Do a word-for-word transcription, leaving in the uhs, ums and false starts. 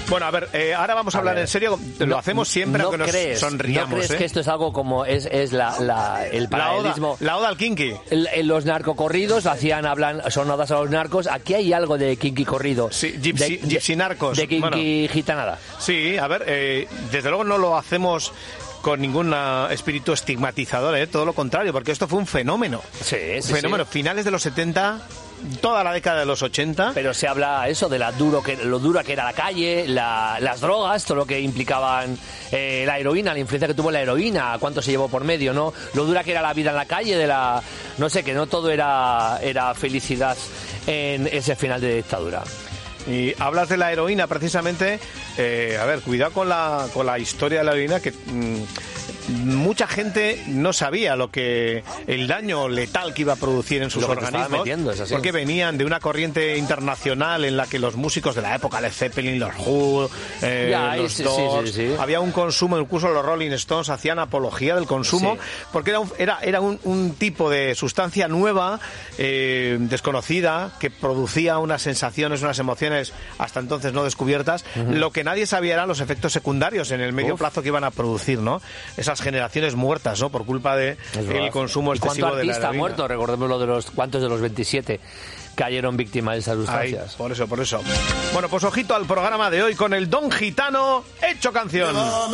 Bueno, a ver, eh, ahora vamos a, a hablar ver. en serio. Lo no, hacemos siempre, no aunque crees, nos sonriamos. ¿No crees ¿eh? que esto es algo como es, es la, la, el paralelismo? La oda, la oda al kinky. El, el, los narcocorridos hacían, hablan, son odas a los narcos. Aquí hay algo de kinky corrido. Sí, gypsy, de, gypsy narcos. De kinky bueno, gitanada. Sí, a ver, eh, desde luego no lo hacemos con ningún espíritu estigmatizador, ¿eh? Todo lo contrario, porque esto fue un fenómeno. Sí, sí, un fenómeno, sí. Finales de los setenta, toda la década de los ochenta. Pero se habla eso de la duro que, lo dura que era la calle, la, las drogas, todo lo que implicaban eh, la heroína, la influencia que tuvo la heroína, cuánto se llevó por medio, ¿no? Lo dura que era la vida en la calle, de la, no sé, que no todo era, era felicidad en ese final de dictadura. Y hablas de la heroína, precisamente. Eh, a ver, cuidado con la, con la historia de la heroína, que mmm, mucha gente no sabía lo que el daño letal que iba a producir en sus organismos, metiendo, es así. Porque venían de una corriente internacional en la que los músicos de la época, Led Zeppelin, los Who, eh, ya, los sí, Doors, sí, sí, sí. había un consumo, incluso los Rolling Stones hacían apología del consumo, sí. porque era un, era, era un, un tipo de sustancia nueva, eh, desconocida, que producía unas sensaciones, unas emociones hasta entonces no descubiertas. Uh-huh. Lo que nadie sabía eran los efectos secundarios en el medio Uf. plazo que iban a producir, ¿no? Esas generaciones muertas, ¿no? Por culpa de el consumo excesivo de la heroína. Muerto, recordemos lo de los cuántos de los veintisiete cayeron víctimas de esas sustancias. Ay, por eso, por eso. Bueno, pues ojito al programa de hoy con el Don Gitano hecho canción.